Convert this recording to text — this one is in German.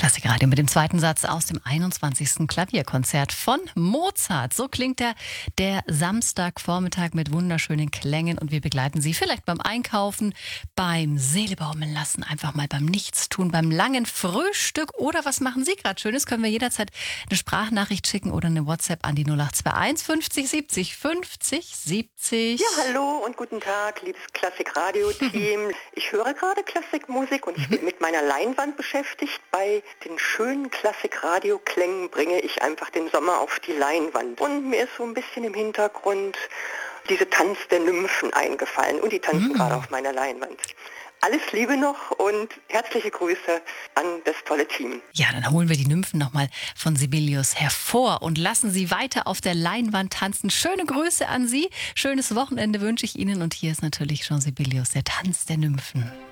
Klassikradio mit dem zweiten Satz aus dem 21. Klavierkonzert von Mozart. So klingt der Samstagvormittag mit wunderschönen Klängen und wir begleiten Sie vielleicht beim Einkaufen, beim Seele baumeln lassen, einfach mal beim Nichtstun, beim langen Frühstück oder was machen Sie gerade Schönes? Können wir jederzeit eine Sprachnachricht schicken oder eine WhatsApp an die 0821 50 70 50 70. Ja, hallo und guten Tag, liebes Klassikradio-Team. Ich höre gerade Klassikmusik und ich bin mit meiner Leinwand beschäftigt. Bei den schönen Klassikradio-Klängen bringe ich einfach den Sommer auf die Leinwand. Und mir ist so ein bisschen im Hintergrund diese Tanz der Nymphen eingefallen und die tanzen gerade auf meiner Leinwand. Alles Liebe noch und herzliche Grüße an das tolle Team. Ja, dann holen wir die Nymphen nochmal von Sibelius hervor und lassen sie weiter auf der Leinwand tanzen. Schöne Grüße an Sie, schönes Wochenende wünsche ich Ihnen und hier ist natürlich Jean Sibelius, der Tanz der Nymphen.